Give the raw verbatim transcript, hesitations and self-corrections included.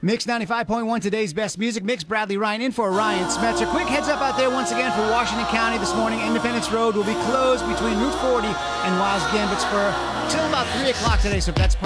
Mix ninety-five point one, today's best music. Mix Bradley Ryan in for Ryan Smetzer. Quick heads up out there once again for Washington County this morning. Independence Road will be closed between Route forty and Wiles Gambit Spur till about three o'clock today, so if that's